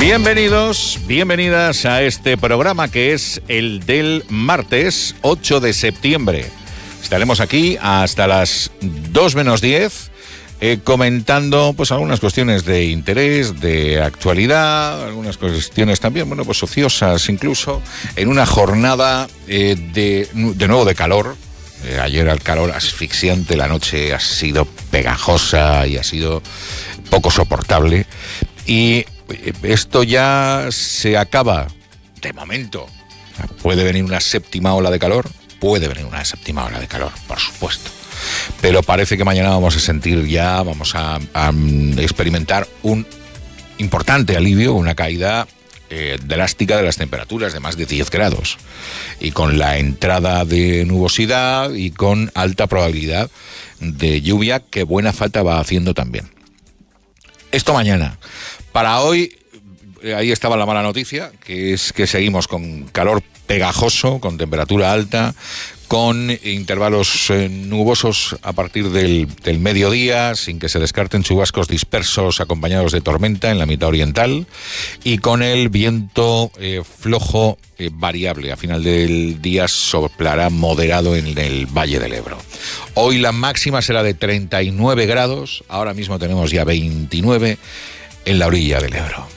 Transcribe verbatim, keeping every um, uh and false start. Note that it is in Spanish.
Bienvenidos, bienvenidas a este programa que es el del martes ocho de septiembre. Estaremos aquí hasta las dos menos diez eh, comentando pues algunas cuestiones de interés, de actualidad, algunas cuestiones también, bueno, pues ociosas incluso, en una jornada eh, de, de nuevo de calor. Eh, ayer el calor asfixiante, la noche ha sido pegajosa y ha sido poco soportable. Y esto ya se acaba, de momento. Puede venir una séptima ola de calor, puede venir una séptima ola de calor, por supuesto. Pero parece que mañana vamos a sentir ya, vamos a, a experimentar un importante alivio, una caída eh, drástica de las temperaturas de más de diez grados. Y con la entrada de nubosidad y con alta probabilidad de lluvia, que buena falta va haciendo también. Esto mañana. Para hoy, ahí estaba la mala noticia, que es que seguimos con calor pegajoso, con temperatura alta, con intervalos eh, nubosos a partir del, del mediodía, sin que se descarten chubascos dispersos acompañados de tormenta en la mitad oriental, y con el viento eh, flojo eh, variable. A final del día soplará moderado en el Valle del Ebro. Hoy la máxima será de treinta y nueve grados, ahora mismo tenemos ya veintinueve en la orilla del Ebro.